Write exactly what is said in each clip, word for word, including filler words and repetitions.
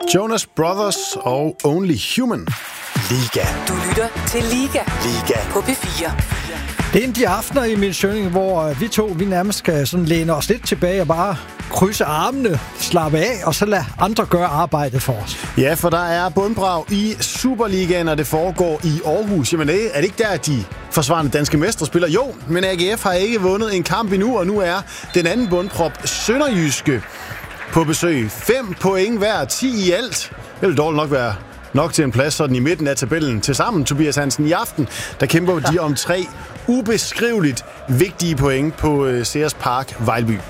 Jonas Brothers og Only Human. Liga. Du lytter til Liga. Liga. På P fire. Det er en af de aftener i min søgning, hvor vi to vi nærmest skal sådan læne os lidt tilbage og bare krydse armene, slappe af, og så lade andre gøre arbejdet for os. Ja, for der er bundbrag i Superligaen, og det foregår i Aarhus. Jamen, er det ikke der, de forsvarende danske mestre spiller? Jo, men A G F har ikke vundet en kamp endnu, og nu er den anden bundprop Sønderjyske på besøg. Fem point hver, ti i alt. Det vil dårligt nok være nok til en plads sådan i midten af tabellen. Tilsammen, Tobias Hansen, i aften, der kæmper de om tre ubeskriveligt vigtige point på Sears Park, Vejlby.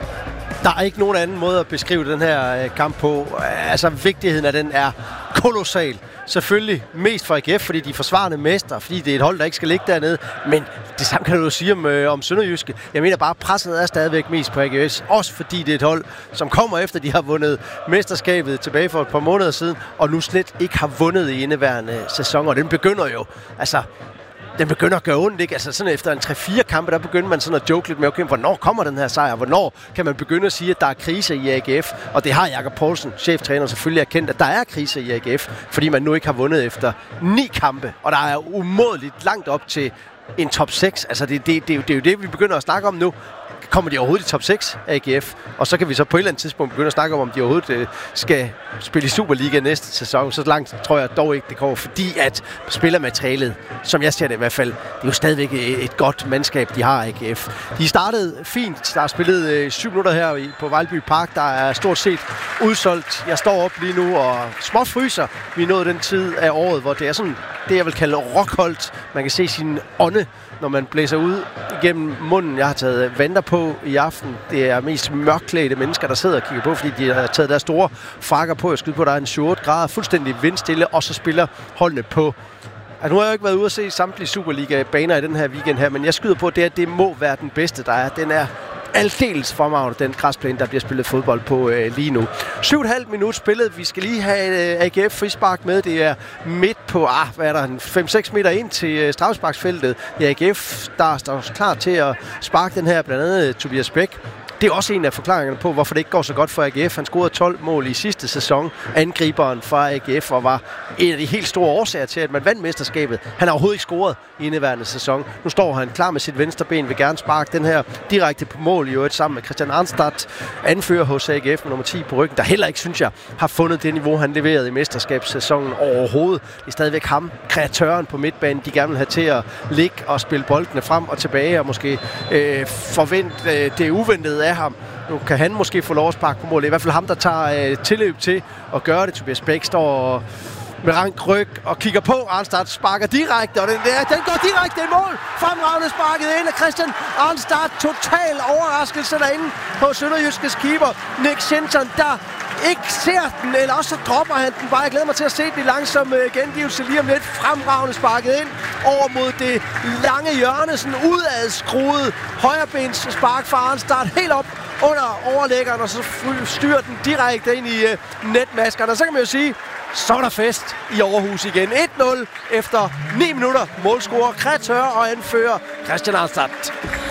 Der er ikke nogen anden måde at beskrive den her kamp på. Altså, vigtigheden af den er kolossal. Selvfølgelig mest for A G F, fordi de er forsvarende mestre, fordi det er et hold, der ikke skal ligge dernede. Men det samme kan du jo sige om, øh, om Sønderjyske. Jeg mener bare, presset er stadigvæk mest på A G F. Også fordi det er et hold, som kommer efter, de har vundet mesterskabet tilbage for et par måneder siden, og nu slet ikke har vundet i indeværende sæson. Og den begynder jo, altså... Den begynder at gøre ondt, ikke? Altså sådan efter en tre fire kampe, der begynder man sådan at joke lidt med, okay, hvornår kommer den her sejr? Hvornår kan man begynde at sige, at der er krise i A G F? Og det har Jakob Poulsen, cheftræner, selvfølgelig erkendt, at der er krise i A G F, fordi man nu ikke har vundet efter ni kampe. Og der er umådeligt langt op til en top seks. Altså det, det, det, det er jo det, vi begynder at snakke om nu. Kommer de overhovedet i top seks, A G F? Og så kan vi så på et eller andet tidspunkt begynde at snakke om, om de overhovedet øh, skal spille i Superliga næste sæson. Så langt tror jeg dog ikke, det går, fordi at spillermaterialet, som jeg ser det i hvert fald, det er jo stadigvæk et, et godt mandskab, de har, A G F. De startede fint. Der er spillet øh, syv minutter her i, på Vejlby Park. Der er stort set udsolgt. Jeg står op lige nu og småfryser. Vi er nået den tid af året, hvor det er sådan, det jeg vil kalde rockholdt. Man kan se sin ånde, når man blæser ud igennem munden. Jeg har taget vanter på i aften. Det er mest mørkklædte mennesker, der sidder og kigger på, fordi de har taget deres store frakker på. Jeg skyder på, der er en syv otte grader, fuldstændig vindstille, og så spiller holdene på. Altså, nu har jeg jo ikke været ude at se samtlige Superliga-baner i den her weekend her, men jeg skyder på, at det, det må være den bedste, der er. Den er aldeles fremragende, den græsplæne, der bliver spillet fodbold på øh, lige nu. syv komma fem minut spillet. Vi skal lige have øh, A G F frispark med. Det er midt på, ah, hvad er der, fem seks meter ind til øh, straffesparksfeltet. Det er A G F, der står klar til at sparke den her, blandt andet Tobias Bæk. Det er også en af forklaringerne på, hvorfor det ikke går så godt for A G F. Han scorede tolv mål i sidste sæson. Angriberen fra A G F og var en af de helt store årsager til, at man vandt mesterskabet. Han har overhovedet ikke scoret i indeværende sæson. Nu står han klar med sit venstre ben, vil gerne sparke den her direkte på mål i øvrigt sammen med Christian Arnstad, anfører hos A G F med nummer ti på ryggen, der heller ikke, synes jeg, har fundet det niveau, han leverede i mesterskabssæsonen overhovedet. Det er stadigvæk ham, kreatøren på midtbanen, de gerne vil have til at ligge og spille boldene frem og tilbage og måske øh, forvente øh, det uventede af ham. Nu kan han måske få lov at sparke på mål. Det er i hvert fald ham, der tager øh, tilløb til at gøre det. Tobias Bæk står med rank ryg og kigger på. Arnstad sparker direkte, og den, der, den går direkte i mål. Fremragende sparket ind af Christian Arnstad. Total overraskelse derinde på Sønderjyskes keeper Nick Sinton, der ikke ser den, eller også så dropper han den bare. Jeg glæder mig til at se den i langsom uh, gengivelse lige om lidt. Fremragende sparket ind over mod det lange hjørne, sådan udadskruet højrebens spark fra Arnstad helt op under overlæggeren, og så styrer den direkte ind i uh, netmaskerne. Og så kan man jo sige, så er der fest i Aarhus igen. et nul efter ni minutter. Målscorer, kreatør og anfører Christian Arnstad.